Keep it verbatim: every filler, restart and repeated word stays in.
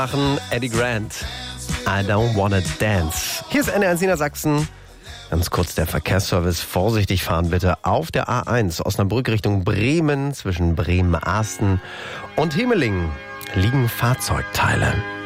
Machen Eddie Grant. I don't wanna dance. Hier ist N R eins Niedersachsen. Ganz kurz der Verkehrsservice. Vorsichtig fahren bitte auf der A eins Osnabrück Richtung Bremen. Zwischen Bremen-Arsten und Hemelingen liegen Fahrzeugteile.